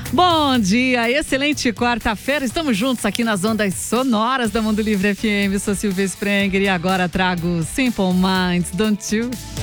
Bom dia, excelente quarta-feira. Estamos juntos aqui nas ondas sonoras da Mundo Livre FM. Sou Silvia Sprenger e agora trago Simple Minds, Don't You?